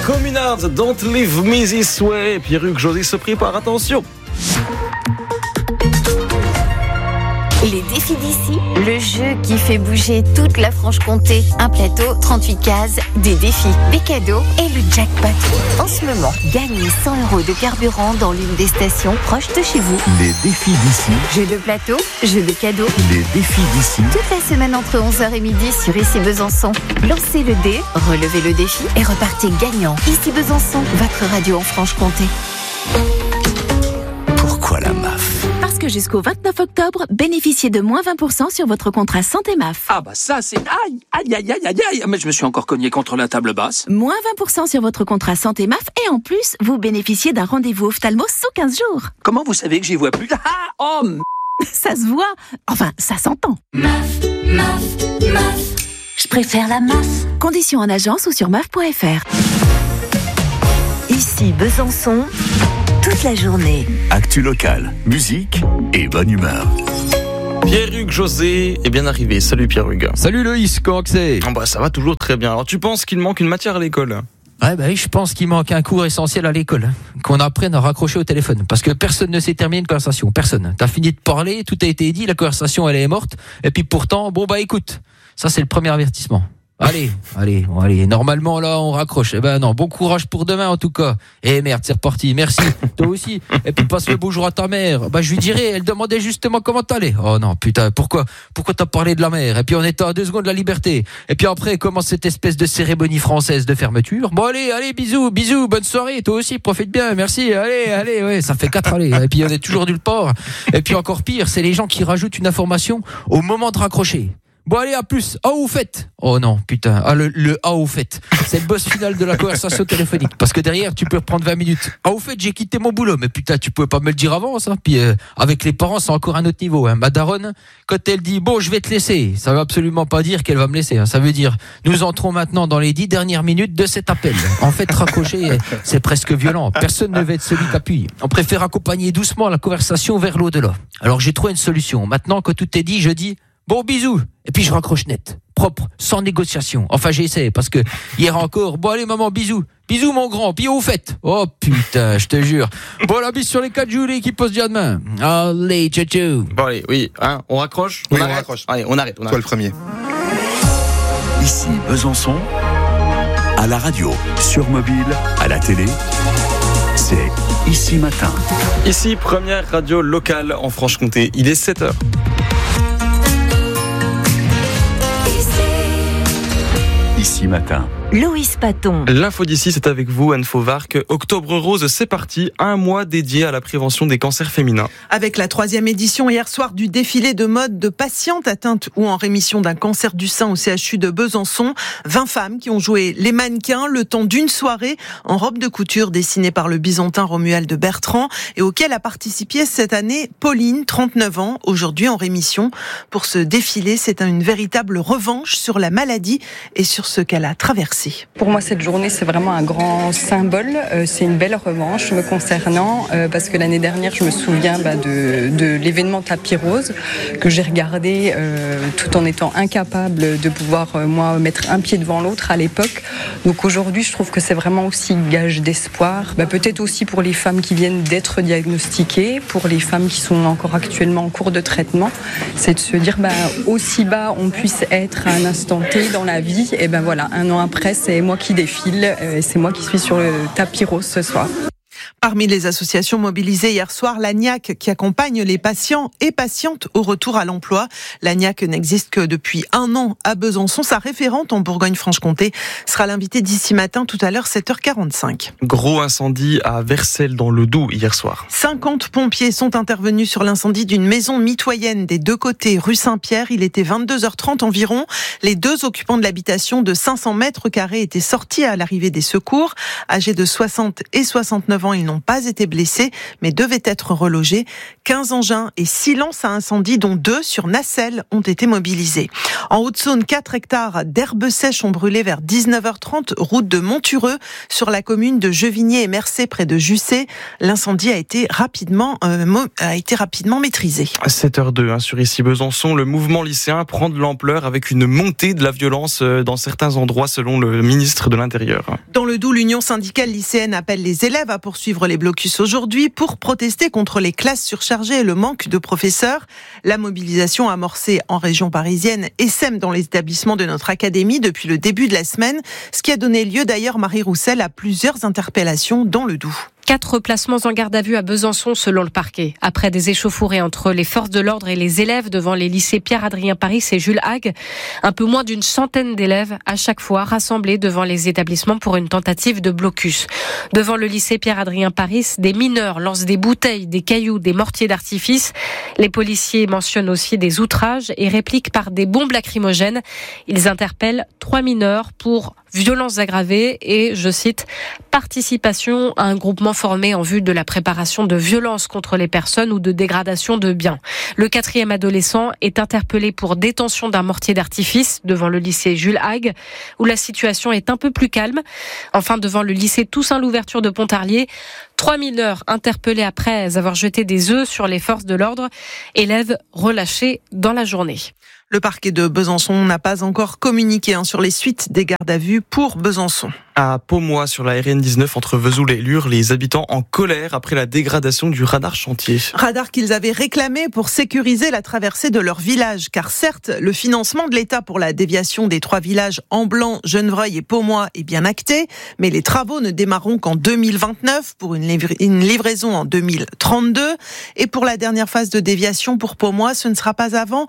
Communards, Don't Leave Me This Way. Pierre-Hugues José se prépare, attention. Les défis d'ici, le jeu qui fait bouger toute la Franche-Comté. Un plateau, 38 cases, des défis, des cadeaux et le jackpot. En ce moment, gagnez 100 € de carburant dans l'une des stations proches de chez vous. Les défis d'ici. Jeu de plateau, jeu de cadeaux. Les défis d'ici. Toute la semaine entre 11h et midi sur Ici Besançon. Lancez le dé, relevez le défi et repartez gagnant. Ici Besançon, votre radio en Franche-Comté. Pourquoi la MAF ? Parce que jusqu'au 29 octobre, bénéficiez de moins 20% sur votre contrat santé MAF. Ah bah ça c'est... Aïe. Mais je me suis encore cogné contre la table basse. Moins 20% sur votre contrat santé MAF et en plus, vous bénéficiez d'un rendez-vous ophtalmo sous 15 jours. Comment vous savez que j'y vois plus? Ça se voit. Enfin, ça s'entend. MAF. Je préfère la MAF. Conditions en agence ou sur maf.fr. Ici Besançon, toute la journée. Actu locale, musique et bonne humeur. Pierre-Hugues José est bien arrivé. Salut Pierre-Hugues. Salut Loïs, comment que c'est ? Ça va toujours très bien. Alors tu penses qu'il manque une matière à l'école ? Oui, je pense qu'il manque un cours essentiel à l'école. Qu'on apprenne à raccrocher au téléphone. Parce que personne ne sait terminer une conversation. Personne. T'as fini de parler, tout a été dit, la conversation elle est morte. Et puis pourtant, écoute. Ça c'est le premier avertissement. Allez. Normalement, là, on raccroche. Non, bon courage pour demain, en tout cas. Merde, c'est reparti. Merci. Toi aussi. Et puis, passe le bonjour à ta mère. Je lui dirai, elle demandait justement comment t'allais. Oh non, putain, pourquoi t'as parlé de la mère? Et puis, on était à 2 secondes de la liberté. Et puis après, commence cette espèce de cérémonie française de fermeture. Allez, bisous, bonne soirée. Toi aussi, profite bien. Merci. Allez, ouais, ça fait 4 allez. Et puis, on est toujours nulle part. Et puis, encore pire, c'est les gens qui rajoutent une information au moment de raccrocher. Allez, à plus. Ah, au fait. Oh non, putain. Le ah, au fait. C'est le boss final de la conversation téléphonique. Parce que derrière, tu peux reprendre 20 minutes. Ah, au fait, j'ai quitté mon boulot. Mais putain, tu pouvais pas me le dire avant, ça. Puis, avec les parents, c'est encore un autre niveau, hein. Ma daronne, quand elle dit, je vais te laisser, ça veut absolument pas dire qu'elle va me laisser, hein. Ça veut dire, nous entrons maintenant dans les 10 dernières minutes de cet appel. En fait, raccrocher, c'est presque violent. Personne ne veut être celui qui appuie. On préfère accompagner doucement la conversation vers l'au-delà. Alors, j'ai trouvé une solution. Maintenant que tout est dit, je dis, bisous. Et puis je raccroche net, propre, sans négociation. Enfin, j'ai essayé parce que hier encore, allez maman, bisous mon grand, puis au fait. Oh putain, je te jure. La bise sur les 4 jours, l'équipe pose bien demain. Allez, tchou. Allez, oui, hein, on raccroche. Oui, on raccroche. Allez, on arrête. Toi le premier. Ici Besançon, à la radio, sur mobile, à la télé, c'est Ici Matin. Ici, première radio locale en Franche-Comté. Il est 7h. Ici Matin. Loïs Paton. L'info d'ici, c'est avec vous, Anne Fauvarc. Octobre Rose, c'est parti. Un mois dédié à la prévention des cancers féminins. Avec la 3e édition hier soir du défilé de mode de patientes atteintes ou en rémission d'un cancer du sein au CHU de Besançon. 20 femmes qui ont joué les mannequins le temps d'une soirée en robe de couture dessinée par le Byzantin Romuald Bertrand et auquel a participé cette année Pauline, 39 ans, aujourd'hui en rémission. Pour ce défilé, c'est une véritable revanche sur la maladie et sur ce qu'elle a traversé. Pour moi, cette journée, c'est vraiment un grand symbole. C'est une belle revanche me concernant parce que l'année dernière, je me souviens de l'événement Tapis Rose que j'ai regardé tout en étant incapable de pouvoir, moi, mettre un pied devant l'autre à l'époque. Donc aujourd'hui, je trouve que c'est vraiment aussi gage d'espoir. Peut-être aussi pour les femmes qui viennent d'être diagnostiquées, pour les femmes qui sont encore actuellement en cours de traitement, c'est de se dire aussi bas on puisse être à un instant T dans la vie. Et voilà, un an après, c'est moi qui défile, c'est moi qui suis sur le tapis rose ce soir. Parmi les associations mobilisées hier soir, l'ANIAC qui accompagne les patients et patientes au retour à l'emploi. L'ANIAC n'existe que depuis 1 an à Besançon. Sa référente en Bourgogne-Franche-Comté sera l'invitée d'Ici Matin tout à l'heure 7h45. Gros incendie à Vercelles dans le Doubs hier soir. 50 pompiers sont intervenus sur l'incendie d'une maison mitoyenne des 2 côtés rue Saint-Pierre. Il était 22h30 environ. Les 2 occupants de l'habitation de 500 mètres carrés étaient sortis à l'arrivée des secours. Âgés de 60 et 69 ans, ils n'ont pas été blessés, mais devaient être relogés. 15 engins et 6 lances à incendie, dont 2 sur Nacelle, ont été mobilisés. En Haute-Saône, 4 hectares d'herbes sèches ont brûlé vers 19h30, route de Montureux, sur la commune de Jevigné et Mercé, près de Jussé. L'incendie a été rapidement maîtrisé. 7h02 sur ici Besançon, le mouvement lycéen prend de l'ampleur avec une montée de la violence dans certains endroits selon le ministre de l'Intérieur. Dans le Doubs, l'Union syndicale lycéenne appelle les élèves à poursuivre les blocus aujourd'hui pour protester contre les classes surchargées et le manque de professeurs. La mobilisation amorcée en région parisienne essaime dans les établissements de notre académie depuis le début de la semaine, ce qui a donné lieu d'ailleurs, Marie Roussel, à plusieurs interpellations dans le Doubs. 4 placements en garde à vue à Besançon selon le parquet. Après des échauffourées entre les forces de l'ordre et les élèves devant les lycées Pierre-Adrien Paris et Jules Hague, un peu moins d'une centaine d'élèves à chaque fois rassemblés devant les établissements pour une tentative de blocus. Devant le lycée Pierre-Adrien Paris, des mineurs lancent des bouteilles, des cailloux, des mortiers d'artifice. Les policiers mentionnent aussi des outrages et répliquent par des bombes lacrymogènes. Ils interpellent 3 mineurs pour violences aggravées et, je cite, participation à un groupement formé en vue de la préparation de violences contre les personnes ou de dégradation de biens. Le 4e adolescent est interpellé pour détention d'un mortier d'artifice devant le lycée Jules Hague, où la situation est un peu plus calme. Enfin, devant le lycée Toussaint Louverture de Pontarlier, 3 mineurs interpellés après avoir jeté des œufs sur les forces de l'ordre, élèves relâchés dans la journée. Le parquet de Besançon n'a pas encore communiqué sur les suites des gardes à vue pour Besançon. À Pomois, sur la RN19 entre Vesoul et Lure, les habitants en colère après la dégradation du radar chantier. Radar qu'ils avaient réclamé pour sécuriser la traversée de leur village. Car certes, le financement de l'État pour la déviation des 3 villages Amblans, Genevreuil et Pomois est bien acté, mais les travaux ne démarreront qu'en 2029 pour une livraison en 2032. Et pour la dernière phase de déviation pour Pomois, ce ne sera pas avant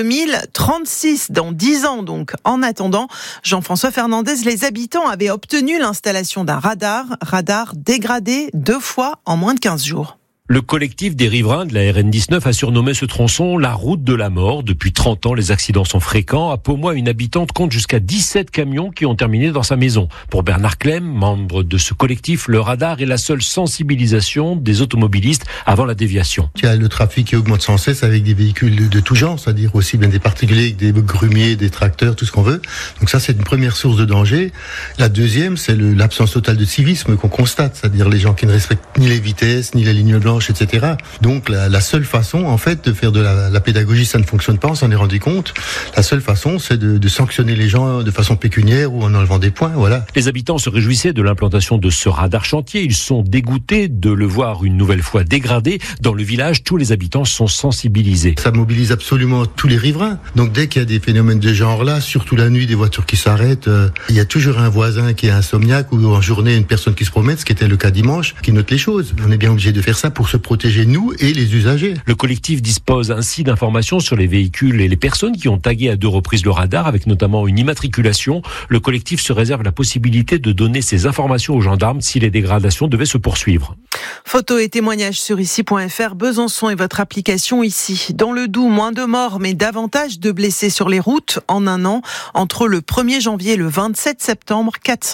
2036, dans 10 ans donc. En attendant, Jean-François Fernandez, les habitants avaient obtenu l'installation d'un radar dégradé 2 fois en moins de 15 jours. Le collectif des riverains de la RN19 a surnommé ce tronçon la route de la mort. Depuis 30 ans, les accidents sont fréquents. À Pomois, une habitante compte jusqu'à 17 camions qui ont terminé dans sa maison. Pour Bernard Clem, membre de ce collectif, le radar est la seule sensibilisation des automobilistes avant la déviation. Il y a le trafic qui augmente sans cesse avec des véhicules de tout genre, c'est-à-dire aussi bien des particuliers, des grumiers, des tracteurs, tout ce qu'on veut. Donc ça, c'est une première source de danger. La deuxième, c'est l'absence totale de civisme qu'on constate, c'est-à-dire les gens qui ne respectent ni les vitesses, ni la ligne blanche, etc. Donc la seule façon en fait de faire de la pédagogie, ça ne fonctionne pas, on s'en est rendu compte. La seule façon, c'est de sanctionner les gens de façon pécuniaire ou en enlevant des points, voilà. Les habitants se réjouissaient de l'implantation de ce radar chantier. Ils sont dégoûtés de le voir une nouvelle fois dégradé. Dans le village, tous les habitants sont sensibilisés. Ça mobilise absolument tous les riverains. Donc dès qu'il y a des phénomènes de genre là, surtout la nuit, des voitures qui s'arrêtent, il y a toujours un voisin qui est insomniaque ou en journée une personne qui se promène, ce qui était le cas dimanche, qui note les choses. On est bien obligé de faire ça pour se protéger nous et les usagers. Le collectif dispose ainsi d'informations sur les véhicules et les personnes qui ont tagué à 2 reprises le radar, avec notamment une immatriculation. Le collectif se réserve la possibilité de donner ces informations aux gendarmes si les dégradations devaient se poursuivre. Photos et témoignages sur ici.fr. Besançon est votre application ici. Dans le Doubs, moins de morts, mais davantage de blessés sur les routes en un an. Entre le 1er janvier et le 27 septembre,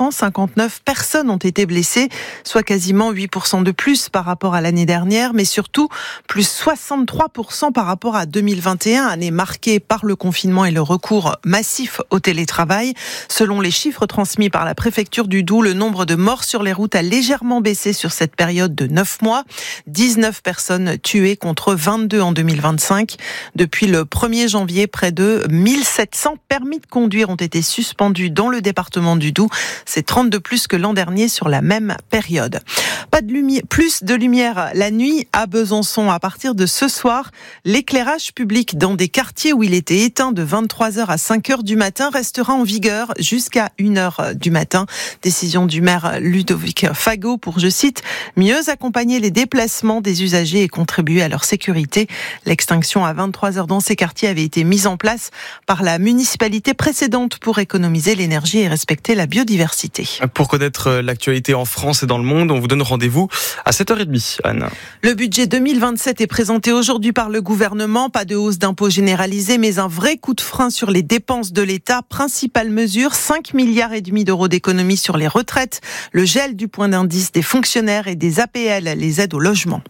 459 personnes ont été blessées, soit quasiment 8% de plus par rapport à l'année dernière, mais surtout plus 63% par rapport à 2021, année marquée par le confinement et le recours massif au télétravail. Selon les chiffres transmis par la préfecture du Doubs, le nombre de morts sur les routes a légèrement baissé sur cette période de 9 mois. 19 personnes tuées contre 22 en 2025. Depuis le 1er janvier, près de 1700 permis de conduire ont été suspendus dans le département du Doubs. C'est 30 de plus que l'an dernier sur la même période. Plus de lumière la nuit à Besançon. À partir de ce soir, l'éclairage public dans des quartiers où il était éteint de 23h à 5h du matin restera en vigueur jusqu'à 1h du matin. Décision du maire Ludovic Fagot pour, je cite, mieux accompagner les déplacements des usagers et contribuer à leur sécurité. L'extinction à 23h dans ces quartiers avait été mise en place par la municipalité précédente pour économiser l'énergie et respecter la biodiversité. Pour connaître l'actualité en France et dans le monde, on vous donne rendez-vous à 7h30, Anne. Le budget 2027 est présenté aujourd'hui par le gouvernement. Pas de hausse d'impôts généralisée, mais un vrai coup de frein sur les dépenses de l'État. Principale mesure, 5,5 milliards d'euros d'économies sur les retraites, le gel du point d'indice des fonctionnaires et des APL, les aides au logement.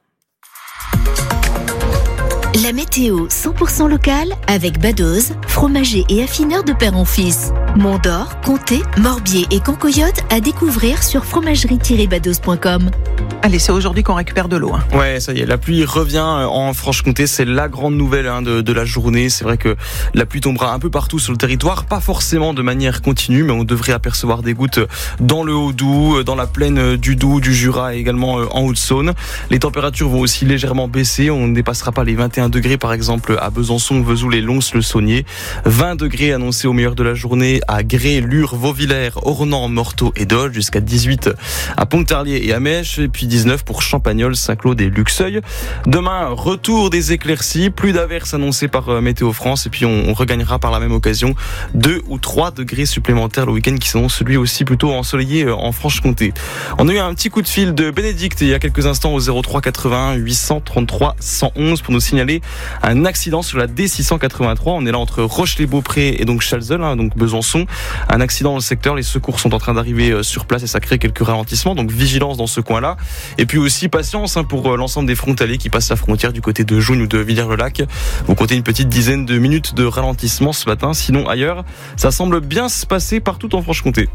La météo 100% locale avec Badoz, fromager et affineur de père en fils. Mont d'Or, Comté, Morbier et Cancoyote à découvrir sur fromagerie-badoz.com. Allez, c'est aujourd'hui qu'on récupère de l'eau. Ouais, ça y est, la pluie revient en Franche-Comté, c'est la grande nouvelle de la journée. C'est vrai que la pluie tombera un peu partout sur le territoire, pas forcément de manière continue, mais on devrait apercevoir des gouttes dans le Haut-Doubs, dans la plaine du Doubs, du Jura et également en Haute-Saône. Les températures vont aussi légèrement baisser, on ne dépassera pas les 21 degrés par exemple à Besançon, Vesoul et Lons-le-Saunier. 20 degrés annoncés au meilleur de la journée à Gré, Lure, Vauvillers, Ornans, Morteau et Dole, jusqu'à 18 à Pontarlier et à Mèche, et puis 19 pour Champagnol, Saint-Claude et Luxeuil. Demain, retour des éclaircies, plus d'averses annoncées par Météo France, et puis on regagnera par la même occasion 2 ou 3 degrés supplémentaires le week-end qui s'annonce celui aussi plutôt ensoleillé en Franche-Comté. On a eu un petit coup de fil de Bénédicte il y a quelques instants au 03 81 833 111 pour nous signaler un accident sur la D683. On est là entre Roche-les-Beaupré et donc Chalzeul, donc Besançon. Un accident dans le secteur, les secours sont en train d'arriver sur place et ça crée quelques ralentissements, donc vigilance dans ce coin-là. Et puis aussi patience pour l'ensemble des frontaliers qui passent la frontière du côté de Jougne ou de Villers-le-Lac. Vous comptez une petite dizaine de minutes de ralentissement ce matin, sinon ailleurs, ça semble bien se passer partout en Franche-Comté.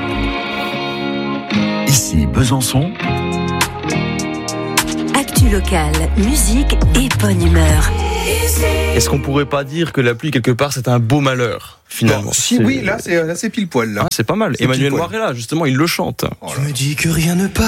Ici Besançon. Actu locale, musique et bonne humeur. Est-ce qu'on pourrait pas dire que la pluie quelque part c'est un beau malheur finalement? Bon, si oui, là c'est pile poil là. C'est pas mal. Emmanuel Moiré là, justement, il le chante. Tu me dis que rien ne passe.